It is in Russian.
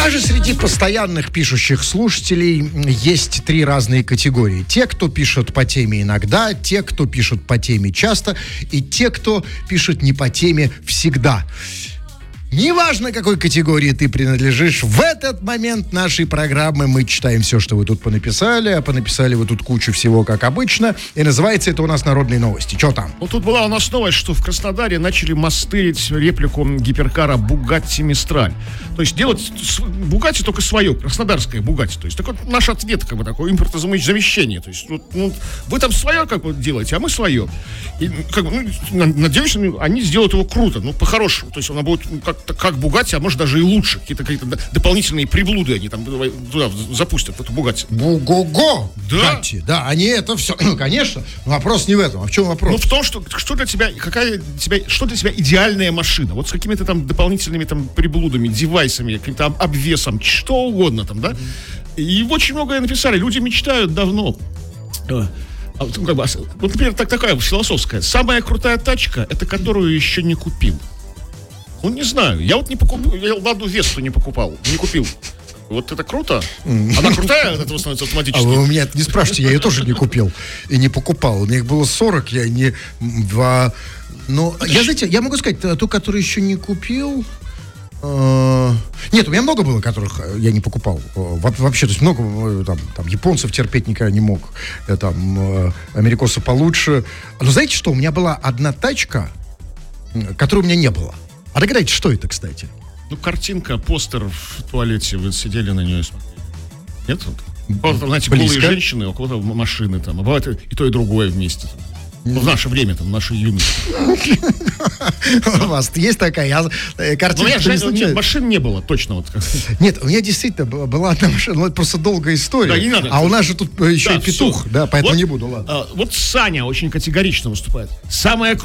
Даже среди постоянных пишущих слушателей есть три разные категории. Те, кто пишут по теме иногда, те, кто пишут по теме часто, и те, кто пишут не по теме всегда. Неважно, какой категории ты принадлежишь, в этот момент нашей программы мы читаем все, что вы тут понаписали, а понаписали вы тут кучу всего, как обычно, и называется это у нас «Народные новости». Что там? Ну, тут была у нас новость, что в Краснодаре начали мастырить реплику гиперкара Bugatti Mistral. То есть делать Bugatti только свое, краснодарское Bugatti. То есть такой наш ответ, как бы такое импортозамещение. То есть вы там свое как бы делаете, а мы свое. И, как бы, надеюсь, они сделают его круто, по-хорошему. То есть она будет как Bugatti, а может даже и лучше. Какие-то дополнительные приблуды они там туда запустят, в эту Bugatti. Буго-го! Да. Да, они это все, конечно. Вопрос не в этом. А в чем вопрос? В том, что для тебя идеальная машина. Вот с какими-то там дополнительными там приблудами, девайсами, каким-то обвесом, что угодно там, да? И очень многое написали. Люди мечтают давно. Вот, например, такая философская. Самая крутая тачка, это которую еще не купил. Ну, не знаю. Я вот не покупал. Я Ладу Весту не купил. Вот это круто. Она крутая, от этого становится автоматически. А вы у меня не спрашивайте, я ее тоже не купил и не покупал. У меня их было 40, я не... знаете, я могу сказать, ту, которую еще не купил... Нет, у меня много было, которых я не покупал. Вообще, то есть много, там японцев терпеть никогда не мог. Америкосы получше. Но знаете что, у меня была одна тачка, которой у меня не было. А догадайтесь, что это, кстати? Картинка, постер в туалете, вы сидели на нее и смотрели. Нет? Вот, знаете, голые женщины, у кого-то машины там. А бывает и то, и другое вместе. В наше время, в нашей юности. У вас есть такая картинка? Машин не было, точно. Нет, у меня действительно была одна машина, но это просто долгая история. А у нас же тут еще и петух, да, поэтому не буду, ладно. Вот Саня очень категорично выступает. Самая